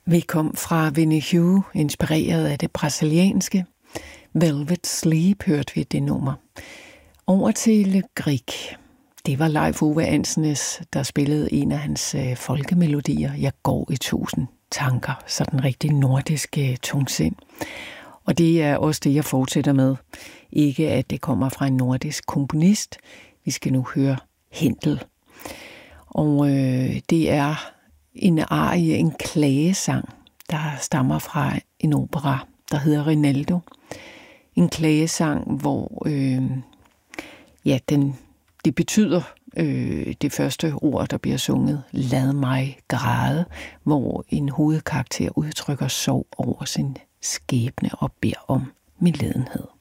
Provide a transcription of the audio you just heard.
Vi kom fra Winnie Hugh, inspireret af det brasilianske. Velvet Sleep hørte vi det nummer. Over til Le Grieg. Det var Leif Ove Andsnes, der spillede en af hans folkemelodier. Jeg går i 1000 tanker, så den rigtig nordiske tungsind. Og det er også det, jeg fortsætter med. Ikke at det kommer fra en nordisk komponist. Vi skal nu høre Händel. Og det er en arie, en klagesang, der stammer fra en opera, der hedder Rinaldo. En klagesang, hvor det betyder det første ord, der bliver sunget, lad mig græde, hvor en hovedkarakter udtrykker sorg over sin skæbne og beder om medlidenhed.